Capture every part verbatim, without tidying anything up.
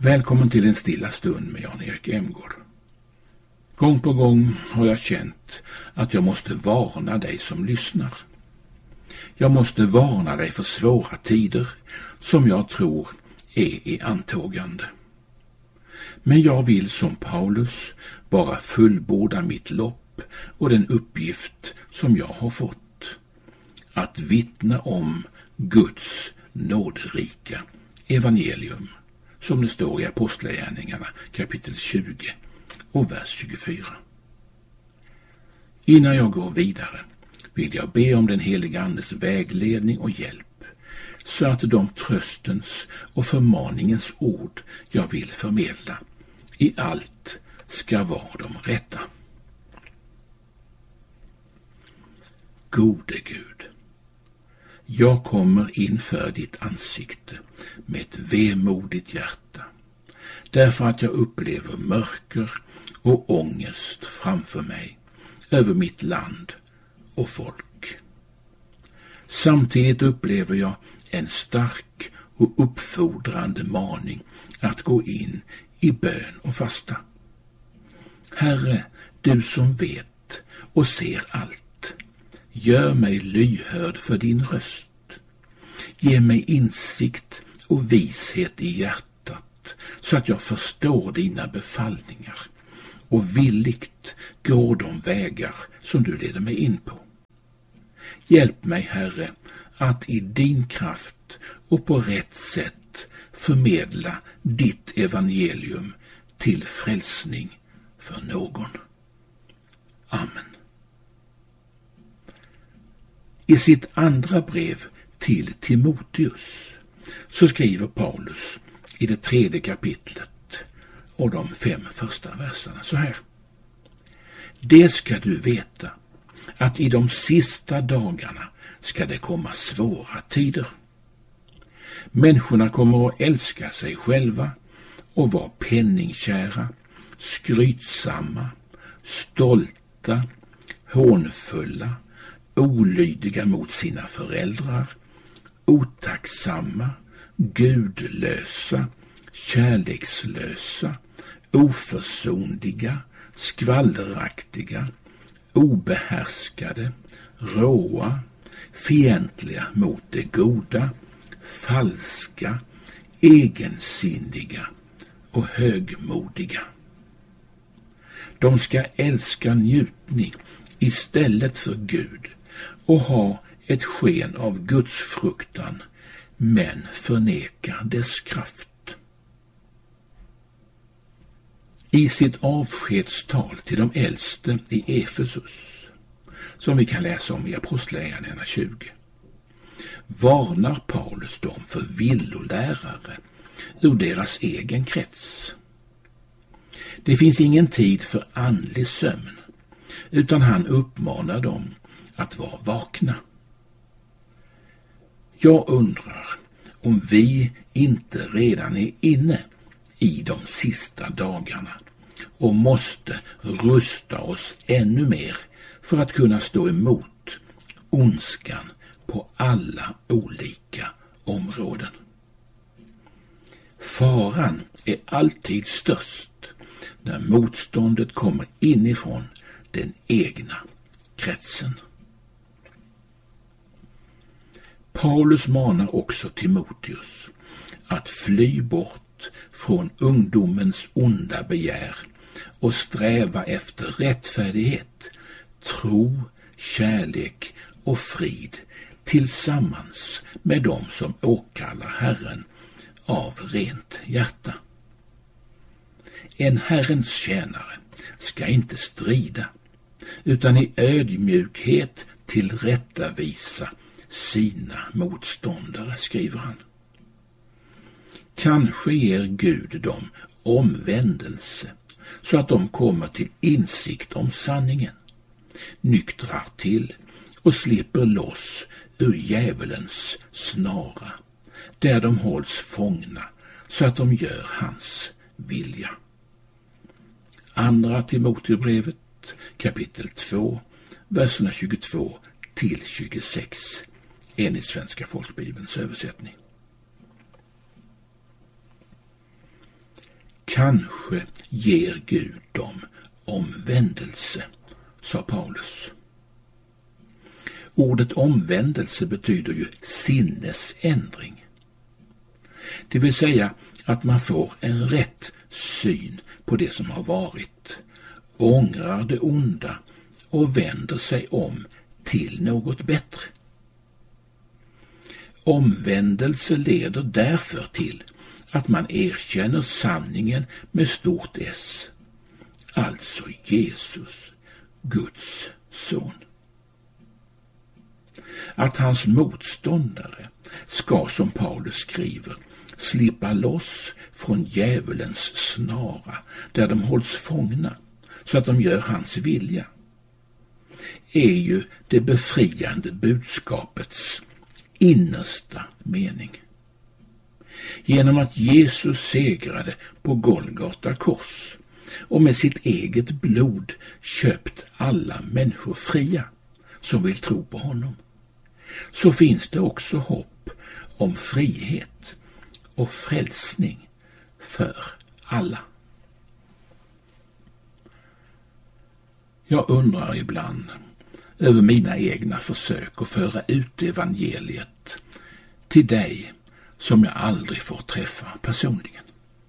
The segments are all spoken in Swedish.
Välkommen till en stilla stund med Jan-Erik Emgård. Gång på gång har jag känt att jag måste varna dig som lyssnar. Jag måste varna dig för svåra tider som jag tror är i antågande. Men jag vill som Paulus bara fullborda mitt lopp och den uppgift som jag har fått. Att vittna om Guds nåderika evangelium, som det står i Apostlagärningarna kapitel tjugo och vers tjugofyra. Innan jag går vidare vill jag be om den heliga Andes vägledning och hjälp, så att de tröstens och förmaningens ord jag vill förmedla i allt ska vara de rätta. Gode Gud, jag kommer inför ditt ansikte med ett vemodigt hjärta, därför att jag upplever mörker och ångest framför mig över mitt land och folk. Samtidigt upplever jag en stark och uppfordrande maning att gå in i bön och fasta. Herre, du som vet och ser allt, gör mig lyhörd för din röst. Ge mig insikt och vishet i hjärtat så att jag förstår dina befallningar och villigt går de vägar som du leder mig in på. Hjälp mig, Herre, att i din kraft och på rätt sätt förmedla ditt evangelium till frälsning för någon. Amen. I sitt andra brev till Timoteus så skriver Paulus i det tredje kapitlet och de fem första verserna så här. Det ska du veta, att i de sista dagarna ska det komma svåra tider. Människorna kommer att älska sig själva och vara penningkära, skrytsamma, stolta, hånfulla, olydiga mot sina föräldrar, otacksamma, gudlösa, kärlekslösa, oförsonliga, skvalleraktiga, obehärskade, råa, fientliga mot det goda, falska, egensinniga och högmodiga. De ska älska njutning istället för Gud och ha ett sken av Guds fruktan, men förneka dess kraft. I sitt avskedstal till de äldste i Efesus, som vi kan läsa om i Apostlagärningarna tjugo, varnar Paulus dem för villolärare ur deras egen krets. Det finns ingen tid för andlig sömn, utan han uppmanar dem att vara vakna. Jag undrar om vi inte redan är inne i de sista dagarna och måste rusta oss ännu mer för att kunna stå emot ondskan på alla olika områden. Faran är alltid störst när motståndet kommer inifrån den egna kretsen. Paulus manar också Timoteus att fly bort från ungdomens onda begär och sträva efter rättfärdighet, tro, kärlek och frid tillsammans med dem som åkallar Herren av rent hjärta. En Herrens tjänare ska inte strida, utan i ödmjukhet tillrättavisa sina motståndare, skriver han. Kanske ger Gud dem omvändelse så att de kommer till insikt om sanningen, nyktrar till och slipper loss ur djävulens snara, där de hålls fångna så att de gör hans vilja. Andra Timoteusbrevet kapitel två, verserna tjugotvå till tjugosex, enligt Svenska folkbibelns översättning. Kanske ger Gud dem omvändelse, sa Paulus. Ordet omvändelse betyder ju sinnesändring. Det vill säga att man får en rätt syn på det som har varit, ångrar det onda och vänder sig om till något bättre. Omvändelse leder därför till att man erkänner sanningen med stort S, alltså Jesus, Guds son. Att hans motståndare ska, som Paulus skriver, slippa loss från djävulens snara där de hålls fångna så att de gör hans vilja, är ju det befriande budskapets innersta mening. Genom att Jesus segrade på Golgata kors och med sitt eget blod köpt alla människor fria som vill tro på honom, så finns det också hopp om frihet och frälsning för alla. Jag undrar ibland över mina egna försök att föra ut evangeliet till dig som jag aldrig får träffa personligen.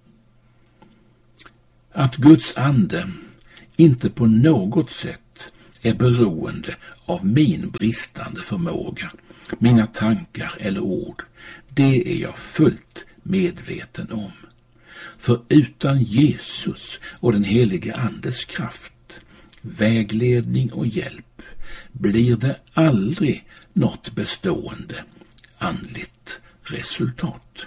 Att Guds ande inte på något sätt är beroende av min bristande förmåga, mina tankar eller ord, det är jag fullt medveten om. För utan Jesus och den helige andes kraft, vägledning och hjälp blir det aldrig något bestående andligt resultat.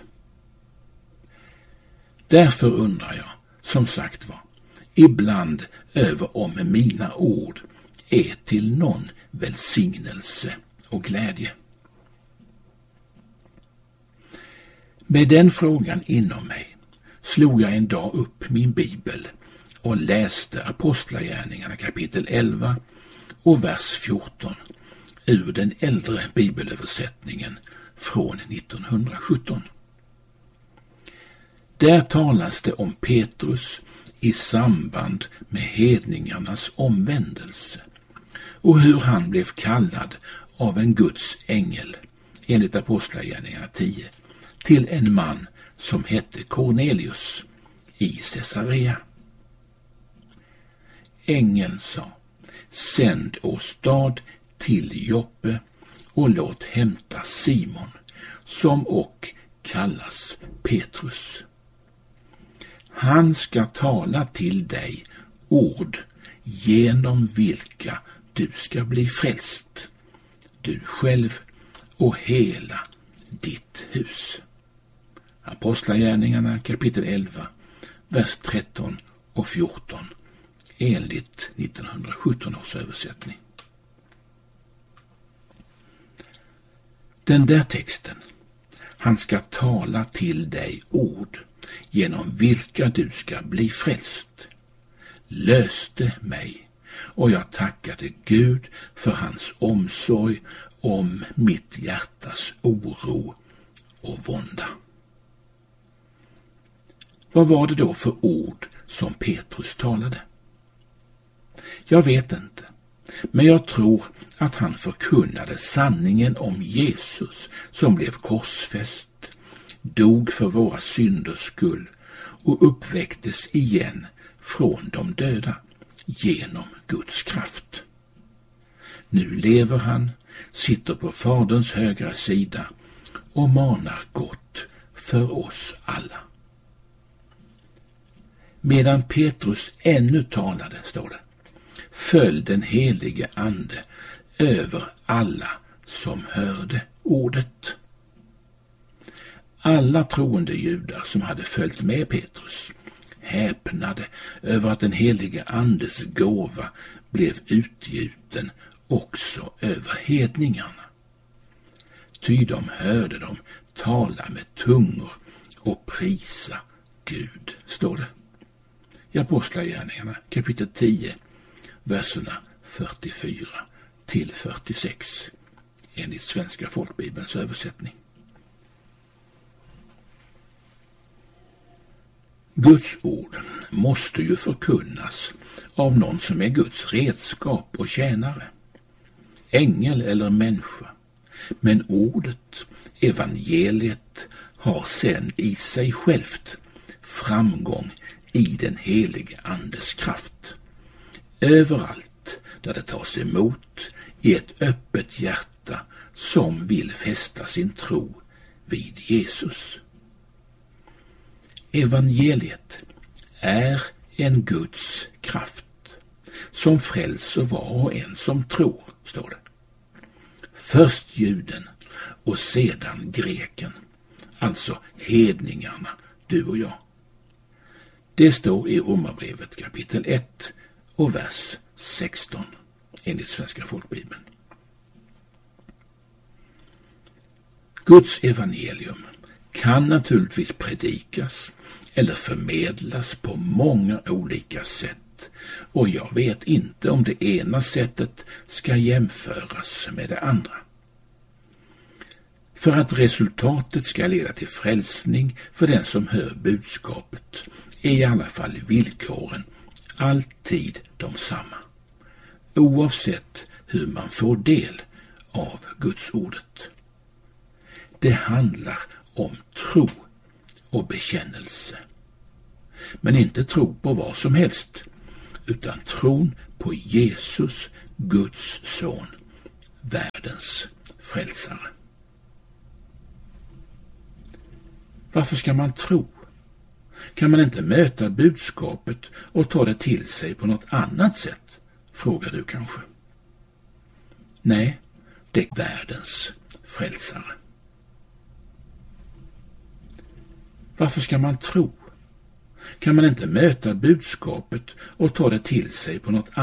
Därför undrar jag, som sagt var, ibland över om mina ord är till någon välsignelse och glädje. Med den frågan inom mig slog jag en dag upp min bibel och läste Apostlagärningarna kapitel elva och vers fjorton ur den äldre bibelöversättningen från nittonhundrasjutton. Där talas det om Petrus i samband med hedningarnas omvändelse och hur han blev kallad av en Guds ängel, enligt Apostlagärningarna tio, till en man som hette Cornelius i Caesarea. Ängeln sa: sänd åstad till Joppe och låt hämta Simon, som och kallas Petrus. Han ska tala till dig ord genom vilka du ska bli frälst, du själv och hela ditt hus. Apostlagärningarna kapitel elva, vers tretton och fjorton, enligt nittonhundrasjutton års översättning. Den där texten, han ska tala till dig ord genom vilka du ska bli frälst, löste mig, och jag tackade Gud för hans omsorg om mitt hjärtas oro och vånda. Vad var det då för ord som Petrus talade? Jag vet inte, men jag tror att han förkunnade sanningen om Jesus som blev korsfäst, dog för våra synders skull och uppväcktes igen från de döda genom Guds kraft. Nu lever han, sitter på Faderns högra sida och manar gott för oss alla. Medan Petrus ännu talade, står det, föll den helige ande över alla som hörde ordet. Alla troende judar som hade följt med Petrus häpnade över att den helige andes gåva blev utgjuten också över hedningarna. Ty de hörde dem tala med tungor och prisa Gud, står det. I Apostlagärningarna kapitel tio, verserna fyrtiofyra till fyrtiosex, enligt Svenska folkbibelns översättning. Guds ord måste ju förkunnas av någon som är Guds redskap och tjänare. Ängel eller människa. Men ordet, evangeliet, har sen i sig självt framgång i den helige Andes kraft. Överallt där det tas emot i ett öppet hjärta som vill fästa sin tro vid Jesus. Evangeliet är en Guds kraft som frälser var och en som tror, står det. Först juden och sedan greken, alltså hedningarna, du och jag. Det står i Romarbrevet kapitel ett och vers sexton enligt Svenska folkbibeln. Guds evangelium kan naturligtvis predikas eller förmedlas på många olika sätt, och jag vet inte om det ena sättet ska jämföras med det andra. För att resultatet ska leda till frälsning för den som hör budskapet är i alla fall villkoren alltid de samma, oavsett hur man får del av Guds ordet. Det handlar om tro och bekännelse. Men inte tro på vad som helst, utan tron på Jesus, Guds son, världens frälsare. Varför ska man tro? Kan man inte möta budskapet och ta det till sig på något annat sätt? Frågar du kanske. Nej, det är världens frälsare. Varför ska man tro? Kan man inte möta budskapet och ta det till sig på något annat